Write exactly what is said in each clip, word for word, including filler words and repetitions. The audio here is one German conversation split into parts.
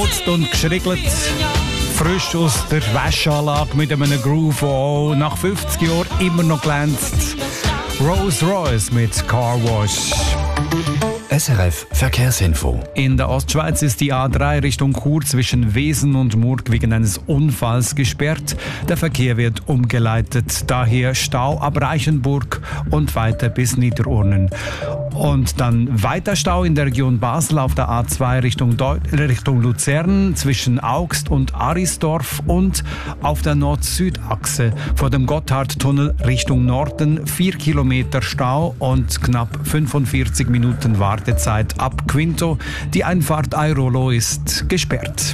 geputzt und geschriegelt. Frisch aus der Wäscheanlage mit einem Groove, der nach fünfzig Jahren immer noch glänzt. Rolls Royce mit Car Wash. S R F Verkehrsinfo. In der Ostschweiz ist die A drei Richtung Chur zwischen Wesen und Murg wegen eines Unfalls gesperrt. Der Verkehr wird umgeleitet, daher Stau ab Reichenburg und weiter bis Niederurnen. Und dann weiter Stau in der Region Basel auf der A zwei Richtung, Deu- Richtung Luzern zwischen Augst und Arisdorf und auf der Nord-Süd-Achse vor dem Gotthardtunnel Richtung Norden vier Kilometer Stau und knapp fünfundvierzig Minuten Wartezeit ab Quinto. Die Einfahrt Airolo ist gesperrt.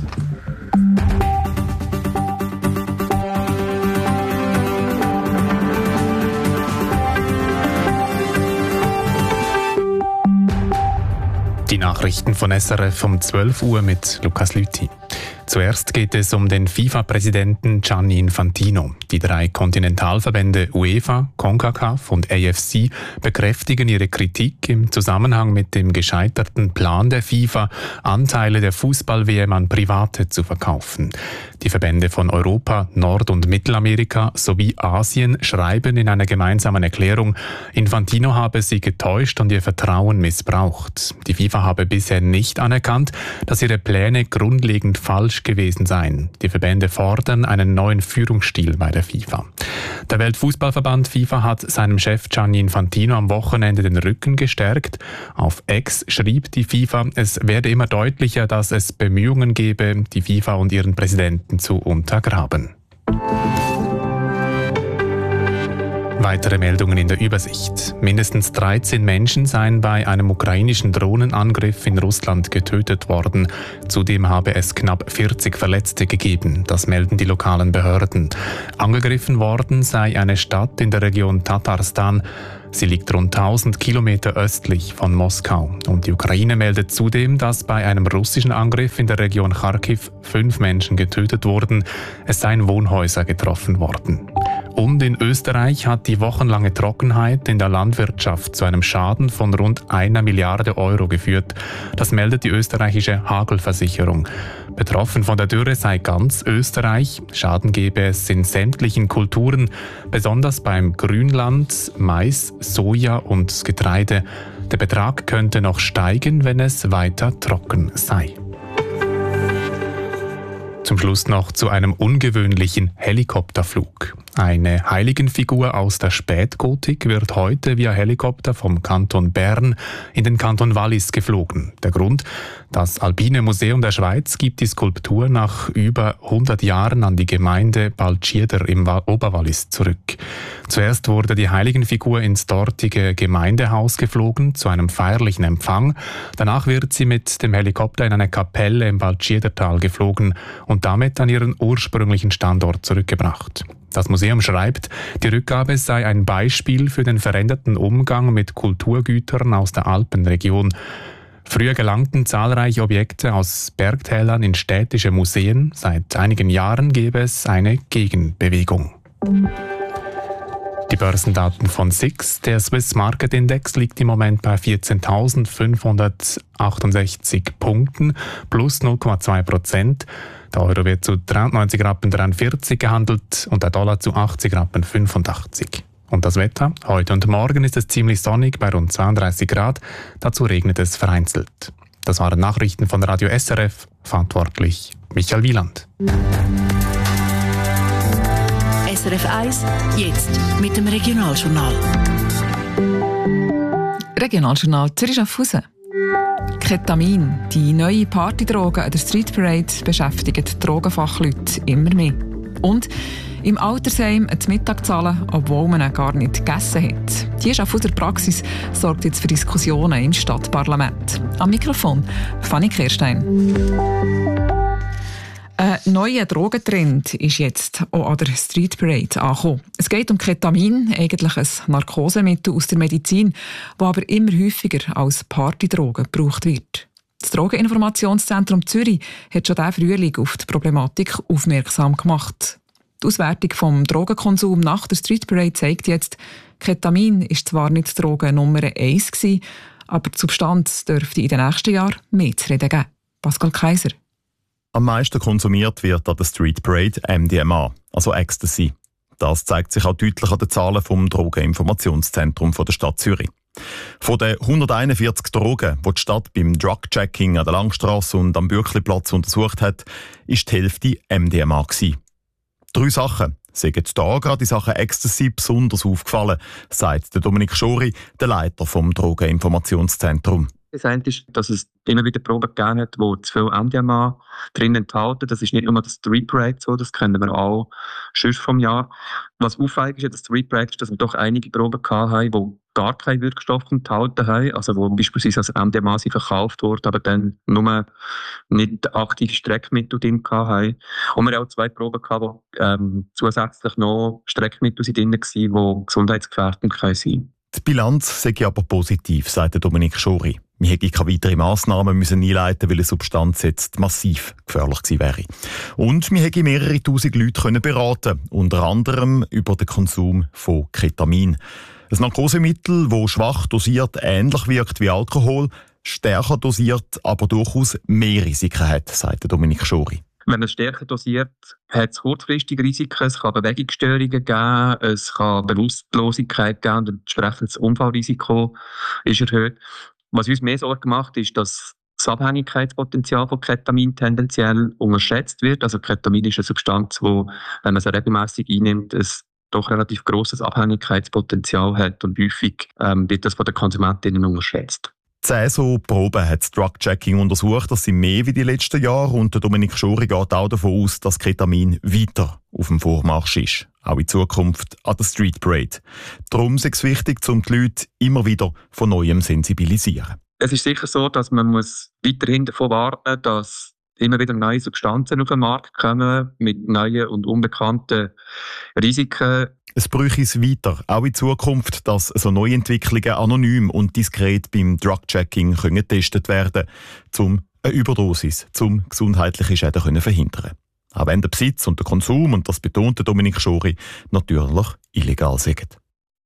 Die Nachrichten von S R F um zwölf Uhr mit Lukas Lüthi. Zuerst geht es um den FIFA-Präsidenten Gianni Infantino. Die drei Kontinentalverbände UEFA, CONCACAF und A F C bekräftigen ihre Kritik im Zusammenhang mit dem gescheiterten Plan der FIFA, Anteile der Fußball-W M an Private zu verkaufen. Die Verbände von Europa, Nord- und Mittelamerika sowie Asien schreiben in einer gemeinsamen Erklärung, Infantino habe sie getäuscht und ihr Vertrauen missbraucht. Die FIFA habe bisher nicht anerkannt, dass ihre Pläne grundlegend falsch gewesen seien. Die Verbände fordern einen neuen Führungsstil bei der FIFA. Der Weltfußballverband FIFA hat seinem Chef Gianni Infantino am Wochenende den Rücken gestärkt. Auf X schrieb die FIFA, es werde immer deutlicher, dass es Bemühungen gebe, die FIFA und ihren Präsidenten zu untergraben. Weitere Meldungen in der Übersicht. Mindestens dreizehn Menschen seien bei einem ukrainischen Drohnenangriff in Russland getötet worden. Zudem habe es knapp vierzig Verletzte gegeben. Das melden die lokalen Behörden. Angegriffen worden sei eine Stadt in der Region Tatarstan. Sie liegt rund tausend Kilometer östlich von Moskau. Und die Ukraine meldet zudem, dass bei einem russischen Angriff in der Region Kharkiv fünf Menschen getötet wurden. Es seien Wohnhäuser getroffen worden. Und in Österreich hat die wochenlange Trockenheit in der Landwirtschaft zu einem Schaden von rund einer Milliarde Euro geführt. Das meldet die österreichische Hagelversicherung. Betroffen von der Dürre sei ganz Österreich. Schaden gebe es in sämtlichen Kulturen, besonders beim Grünland, Mais, Soja und Getreide. Der Betrag könnte noch steigen, wenn es weiter trocken sei. Zum Schluss noch zu einem ungewöhnlichen Helikopterflug. Eine Heiligenfigur aus der Spätgotik wird heute via Helikopter vom Kanton Bern in den Kanton Wallis geflogen. Der Grund? Das Alpine Museum der Schweiz gibt die Skulptur nach über hundert Jahren an die Gemeinde Baltschirder im Oberwallis zurück. Zuerst wurde die Heiligenfigur ins dortige Gemeindehaus geflogen zu einem feierlichen Empfang. Danach wird sie mit dem Helikopter in eine Kapelle im Baltschirdertal geflogen und damit an ihren ursprünglichen Standort zurückgebracht. Das Museum schreibt, die Rückgabe sei ein Beispiel für den veränderten Umgang mit Kulturgütern aus der Alpenregion. Früher gelangten zahlreiche Objekte aus Bergtälern in städtische Museen. Seit einigen Jahren gäbe es eine Gegenbewegung. Die Börsendaten von S I X. Der Swiss Market Index liegt im Moment bei vierzehntausendfünfhundertachtundsechzig Punkten, plus null Komma zwei Prozent. Der Euro wird zu dreiundneunzig Rappen dreiundvierzig gehandelt und der Dollar zu achtzig Rappen fünfundachtzig. Und das Wetter? Heute und morgen ist es ziemlich sonnig bei rund zweiunddreißig Grad. Dazu regnet es vereinzelt. Das waren Nachrichten von Radio S R F. Verantwortlich Michael Wieland. S R F eins, jetzt mit dem Regionaljournal. Regionaljournal Zürich-Schaffhausen. Ketamin, die neue Partydroge an der Street Parade, beschäftigen die Drogenfachleute immer mehr. Und im Altersheim zum Mittag zahlen, obwohl man ihn gar nicht gegessen hat. Die Schaffhauser Praxis sorgt jetzt für Diskussionen im Stadtparlament. Am Mikrofon Fanny Kirstein. Ein neuer Drogentrend ist jetzt auch an der Street Parade angekommen. Es geht um Ketamin, eigentlich ein Narkosemittel aus der Medizin, das aber immer häufiger als Partydroge gebraucht wird. Das Drogeninformationszentrum Zürich hat schon diesen Frühling auf die Problematik aufmerksam gemacht. Die Auswertung vom Drogenkonsum nach der Street Parade zeigt jetzt, Ketamin ist zwar nicht die Droge Nummer eins gewesen, aber die Substanz dürfte in den nächsten Jahren mehr zu reden geben. Pascal Kaiser. Am meisten konsumiert wird an der Street Parade M D M A, also Ecstasy. Das zeigt sich auch deutlich an den Zahlen vom Drogeninformationszentrum der Stadt Zürich. Von den hunderteinundvierzig Drogen, die die Stadt beim Drug-Checking an der Langstrasse und am Bürkliplatz untersucht hat, ist die Hälfte M D M A gewesen. Drei Sachen sind da gerade in Sachen Ecstasy besonders aufgefallen, sagt der Dominik Schori, der Leiter vom Drogeninformationszentrum. Das eine ist, dass es immer wieder Proben gegeben hat, die zu viel M D M A drin enthalten. Das ist nicht nur das Street Parade so, das kennen wir auch schon vom Jahr. Was auffällig ist, an der Street Parade ist, dass wir doch einige Proben hatten, die gar keine Wirkstoffe enthalten haben, also wo beispielsweise als M D M A sie verkauft wurde, aber dann nur nicht aktive Streckmittel drin hatten. Und wir haben auch zwei Proben gehabt, wo ähm, zusätzlich noch Streckmittel drin waren, die gesundheitsgefährdend sein können. Die Bilanz sei aber positiv, sagt Dominik Schori. Wir hätten keine weiteren Massnahmen müssen einleiten, weil eine Substanz jetzt massiv gefährlich gewesen wäre. Und wir hätten mehrere tausend Leute können beraten, unter anderem über den Konsum von Ketamin. Ein Narkosemittel, das schwach dosiert ähnlich wirkt wie Alkohol, stärker dosiert, aber durchaus mehr Risiken hat, sagt Dominik Schori. Wenn man es stärker dosiert, hat es kurzfristige Risiken, es kann Bewegungsstörungen geben, es kann Bewusstlosigkeit geben und entsprechend das Unfallrisiko ist erhöht. Was uns mehr Sorge macht, ist, dass das Abhängigkeitspotenzial von Ketamin tendenziell unterschätzt wird. Also Ketamin ist eine Substanz, wo, wenn man sie regelmäßig einnimmt, es doch relativ grosses Abhängigkeitspotenzial hat und häufig ähm, wird das von den Konsumentinnen unterschätzt. Zehn so Proben hat das Drug-Checking untersucht. Das sind mehr wie die letzten Jahre. Und der Dominik Schori geht auch davon aus, dass Ketamin weiter auf dem Vormarsch ist. Auch in Zukunft an der Street Parade. Darum ist es wichtig, um die Leute immer wieder von Neuem sensibilisieren. Es ist sicher so, dass man muss weiterhin davon warten muss, dass immer wieder neue Substanzen auf den Markt kommen mit neuen und unbekannten Risiken. Es bräuchte es weiter, auch in Zukunft, dass so Neuentwicklungen anonym und diskret beim Drug-Checking getestet werden können, um eine Überdosis, um gesundheitliche Schäden zu verhindern. Auch wenn der Besitz und der Konsum, und das betonte Dominik Schori, natürlich illegal sind.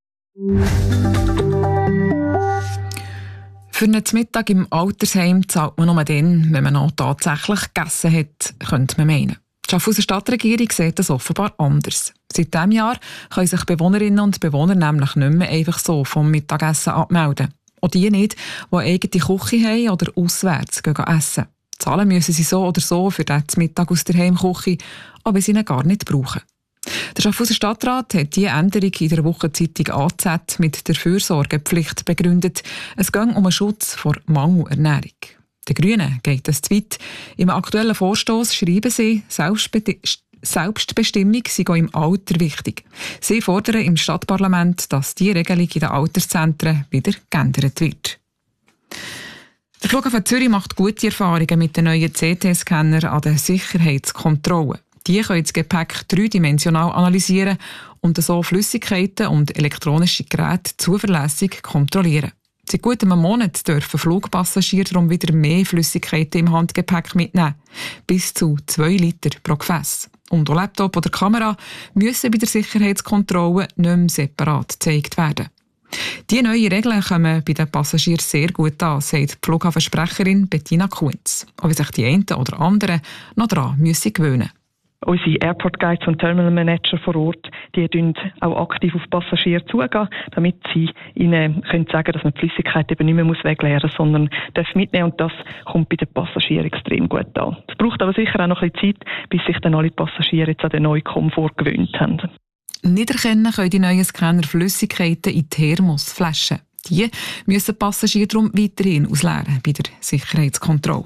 Für einen Mittag im Altersheim zahlt man nur dann, wenn man auch tatsächlich gegessen hat, könnte man meinen. Die Schaffhauser Stadtregierung sieht das offenbar anders. Seit diesem Jahr können sich Bewohnerinnen und Bewohner nämlich nicht mehr einfach so vom Mittagessen abmelden. Auch die nicht, die eine eigene Küche haben oder auswärts gehen essen. Zahlen müssen sie so oder so für den Mittag aus der Heimküche, aber sie ihn gar nicht brauchen. Der Schaffhauser Stadtrat hat diese Änderung in der Wochenzeitung A Z mit der Fürsorgepflicht begründet. Es ging um einen Schutz vor Mangelernährung. Den Grünen geht es zu weit. Im aktuellen Vorstoss schreiben sie, Selbstbestimmung sei auch im Alter wichtig. Sie fordern im Stadtparlament, dass die Regelung in den Alterszentren wieder geändert wird. Der Flughafen Zürich macht gute Erfahrungen mit den neuen C T-Scannern an den Sicherheitskontrollen. Die können das Gepäck dreidimensional analysieren und so Flüssigkeiten und elektronische Geräte zuverlässig kontrollieren. Seit gut einem Monat dürfen Flugpassagiere darum wieder mehr Flüssigkeiten im Handgepäck mitnehmen. Bis zu zwei Liter pro Gefäß. Und auch Laptop oder Kamera müssen bei der Sicherheitskontrolle nicht mehr separat gezeigt werden. Die neuen Regeln kommen bei den Passagieren sehr gut an, sagt die Flughafensprecherin Bettina Kunz. Auch wenn sich die einen oder anderen noch daran müssen gewöhnen. Unsere Airport Guides und Terminal Manager vor Ort, die tun auch aktiv auf Passagiere zugehen, damit sie ihnen können sagen, dass man die Flüssigkeit eben nicht mehr wegleeren muss, sondern das mitnehmen, und das kommt bei den Passagieren extrem gut an. Es braucht aber sicher auch noch ein bisschen Zeit, bis sich dann alle Passagiere jetzt an den neuen Komfort gewöhnt haben. Nicht erkennen können die neuen Scanner Flüssigkeiten in Thermosflaschen. Die müssen Passagiere darum weiterhin ausleeren bei der Sicherheitskontrolle.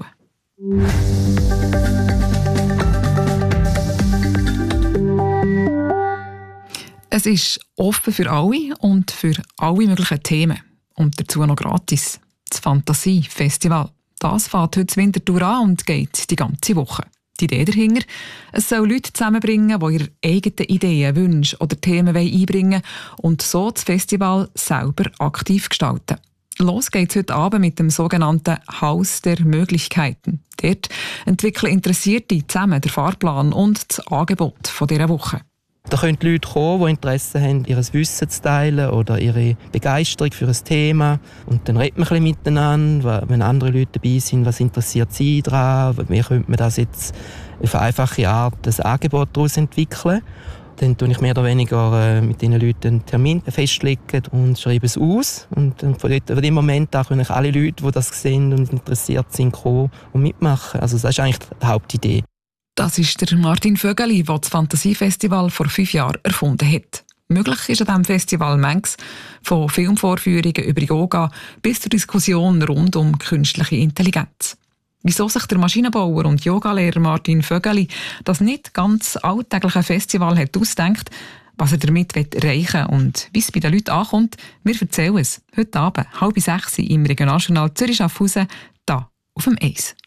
Es ist offen für alle und für alle möglichen Themen. Und dazu noch gratis. Das Fantasie-Festival. Das fängt heute Winterthur an und geht die ganze Woche. Die Idee dahinter: es soll Leute zusammenbringen, die ihre eigenen Ideen, Wünsche oder Themen einbringen wollen und so das Festival selber aktiv gestalten. Los geht's heute Abend mit dem sogenannten Haus der Möglichkeiten. Dort entwickeln Interessierte zusammen den Fahrplan und das Angebot dieser Woche. Da können die Leute kommen, die Interesse haben, ihr Wissen zu teilen oder ihre Begeisterung für ein Thema. Und dann redet man ein bisschen miteinander, wenn andere Leute dabei sind, was interessiert sie daran, wie könnte man das jetzt auf eine einfache Art ein Angebot daraus entwickeln. Dann tue ich mehr oder weniger mit diesen Leuten einen Termin festlegen und schreibe es aus. Und von dem Moment an können alle Leute, die das sehen und interessiert sind, kommen und mitmachen. Also das ist eigentlich die Hauptidee. Das ist der Martin Vögeli, der das Fantasiefestival vor fünf Jahren erfunden hat. Möglich ist an diesem Festival manches, von Filmvorführungen über Yoga bis zur Diskussion rund um künstliche Intelligenz. Wieso sich der Maschinenbauer und Yogalehrer Martin Vögeli das nicht ganz alltägliche Festival hat ausgedacht, was er damit erreichen will und wie es bei den Leuten ankommt, wir erzählen es heute Abend, halb sechs im Regionaljournal Zürich-Schaffhausen, da auf dem Eis.